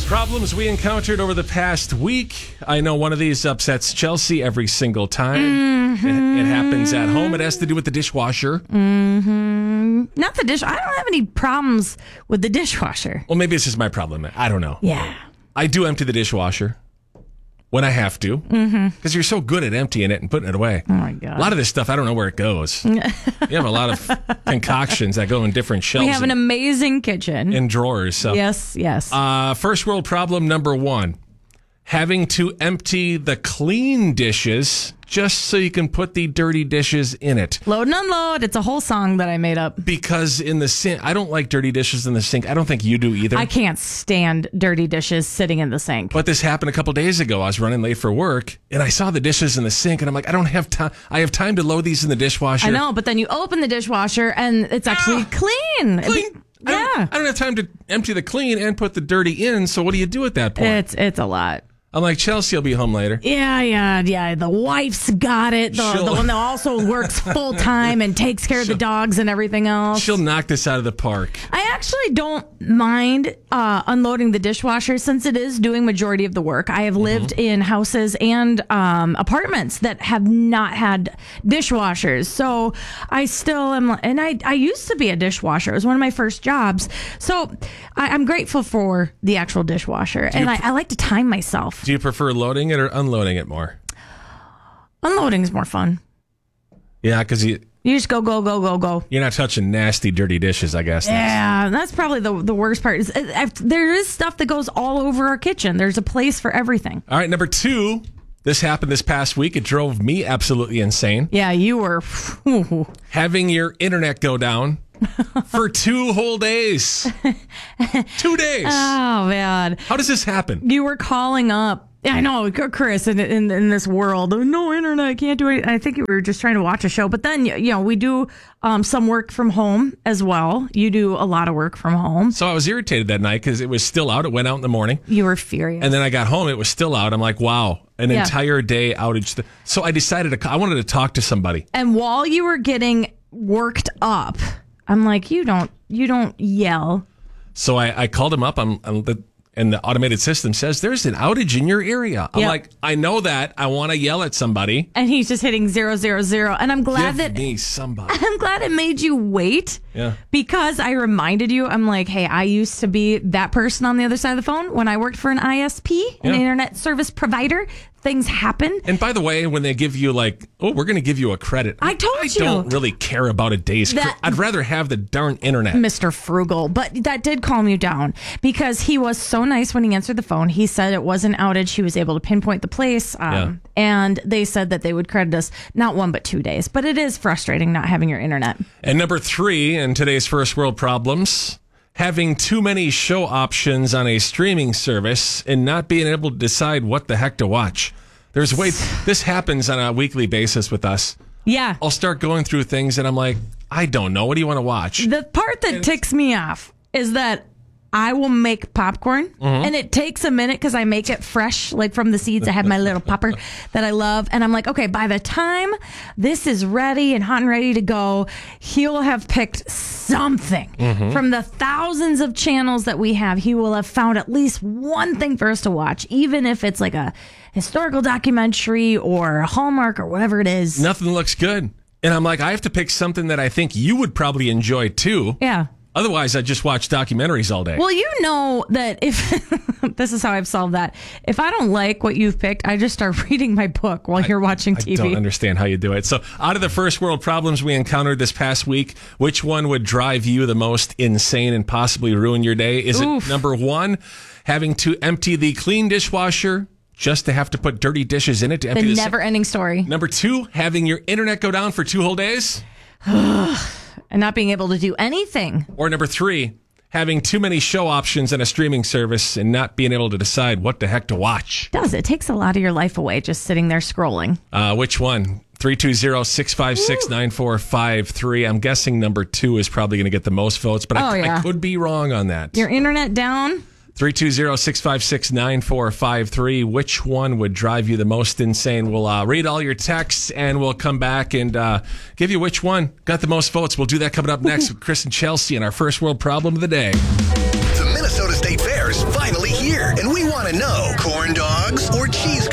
Problems we encountered over the past week. I know one of these upsets Chelsea every single time. It happens at home. It has to do with the dishwasher. Not the dish. I don't have any problems with the dishwasher. Well, maybe it's just my problem. I don't know. Yeah. I do empty the dishwasher when I have to. Because you're so good at emptying it and putting it away. Oh, my God. A lot of this stuff, I don't know where it goes. You have a lot of concoctions that go in different shelves. We have an amazing kitchen. in drawers. So. Yes. First world problem number 1. Having to empty the clean dishes just so you can put the dirty dishes in it. Load and unload. It's a whole song that I made up. Because in the sink, I don't like dirty dishes in the sink. I don't think you do either. I can't stand dirty dishes sitting in the sink. But this happened a couple days ago. I was running late for work, and I saw the dishes in the sink, and I'm like, I don't have time. I have time to load these in the dishwasher. I know, but then you open the dishwasher, and it's actually clean. Clean. Yeah. I don't have time to empty the clean and put the dirty in, so what do you do at that point? It's a lot. I'm like, Chelsea will be home later. Yeah. The wife's got it. The one that also works full time and takes care of the dogs and everything else. She'll knock this out of the park. I actually don't mind unloading the dishwasher since it is doing majority of the work. I have lived in houses and apartments that have not had dishwashers. So I still am, and I used to be a dishwasher. It was one of my first jobs. So I'm grateful for the actual dishwasher. And I like to time myself. Do you prefer loading it or unloading it more? Unloading is more fun. Yeah, because You just go. you're not touching nasty, dirty dishes, I guess. Yeah, that's probably the worst part. There is stuff that goes all over our kitchen. There's a place for everything. All right, number 2. This happened this past week. It drove me absolutely insane. Yeah, you were. Having your internet go down for 2 whole days. 2 days. Oh, man. How does this happen? You were calling up. Yeah, I know, Chris, in this world, no internet, can't do it. I think you were just trying to watch a show. But then, we do some work from home as well. You do a lot of work from home. So I was irritated that night because it was still out. It went out in the morning. You were furious. And then I got home. It was still out. I'm like, wow, an entire day outage. So I decided I wanted to talk to somebody. And while you were getting worked up, I'm like, you don't yell. So I called him up. And the automated system says there's an outage in your area. I'm like, I know that. I want to yell at somebody. And he's just hitting 000. And I'm glad Give me somebody. I'm glad it made you wait. Yeah. Because I reminded you, I'm like, hey, I used to be that person on the other side of the phone when I worked for an ISP, an internet service provider. Things happen. And by the way, when they give you we're going to give you a credit. I don't really care about a day's credit. I'd rather have the darn internet. Mr. Frugal. But that did calm you down because he was so nice when he answered the phone. He said it was an outage. He was able to pinpoint the place. And they said that they would credit us not 1 but 2 days. But it is frustrating not having your internet. And number 3 in today's first world problems, having too many show options on a streaming service and not being able to decide what the heck to watch. This happens on a weekly basis with us. Yeah. I'll start going through things and I'm like, I don't know. What do you want to watch? The part that ticks me off is that I will make popcorn and it takes a minute because I make it fresh, like from the seeds. I have my little popper that I love. And I'm like, okay, by the time this is ready and hot and ready to go, he'll have picked something from the thousands of channels that we have. He will have found at least one thing for us to watch, even if it's like a historical documentary or a Hallmark or whatever it is. Nothing looks good. And I'm like, I have to pick something that I think you would probably enjoy too. Yeah. Otherwise, I just watch documentaries all day. Well, you know that if this is how I've solved that. If I don't like what you've picked, I just start reading my book while you're watching TV. I don't understand how you do it. So out of the first world problems we encountered this past week, which one would drive you the most insane and possibly ruin your day? Is it number 1, having to empty the clean dishwasher just to have to put dirty dishes in it to empty the never-ending story? Number 2, having your internet go down for 2 whole days? And not being able to do anything. Or number 3, having too many show options on a streaming service and not being able to decide what the heck to watch. It takes a lot of your life away just sitting there scrolling. Which one? 320-656-9453. I'm guessing number 2 is probably going to get the most votes, but I could be wrong on that. Your internet down? 320-656-9453. Which one would drive you the most insane? We'll read all your texts and we'll come back and give you which one got the most votes. We'll do that coming up next with Chris and Chelsea in our first world problem of the day. The Minnesota State Fair is finally here. here, and we want to know, corn dogs or cheese